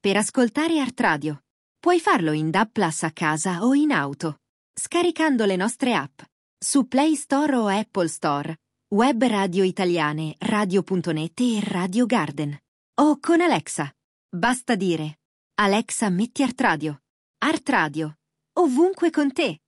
per ascoltare Art Radio. Puoi farlo in DAB+ a casa o in auto, scaricando le nostre app su Play Store o Apple Store, web radio italiane, radio.net e Radio Garden. O con Alexa. Basta dire: Alexa, metti Art Radio. Art Radio, ovunque con te.